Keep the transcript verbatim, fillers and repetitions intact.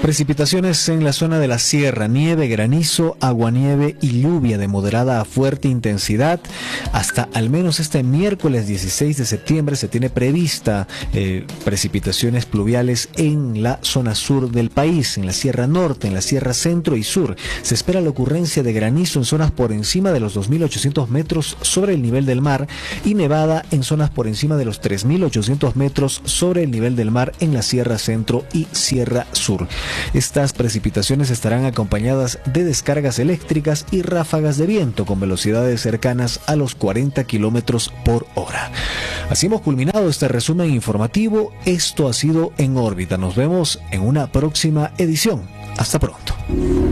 Precipitaciones en la zona de la sierra, nieve, granizo, aguanieve y lluvia de moderada a fuerte intensidad. Hasta al menos este miércoles dieciséis de septiembre se tiene prevista eh, precipitaciones pluviales en la zona sur del país, en la sierra norte, en la sierra centro y sur. Se espera la ocurrencia de granizo en zonas por encima de los dos mil ochocientos metros sobre el nivel del mar y nevada en zonas por encima de los tres mil ochocientos metros sobre el nivel del mar en la sierra centro y sierra sur. Estas precipitaciones estarán acompañadas de descargas eléctricas y ráfagas de viento con velocidades cercanas a los cuarenta kilómetros por hora. Así hemos culminado este resumen informativo. Esto ha sido En órbita. Nos vemos en una próxima edición. Hasta pronto.